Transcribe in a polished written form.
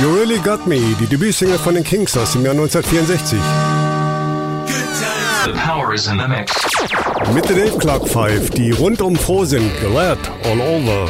You Really Got Me, die Debütsingle von den Kings aus dem Jahr 1964. The power is in the mix. Mit der Dave Clark 5, die rundum froh sind, Glad All Over.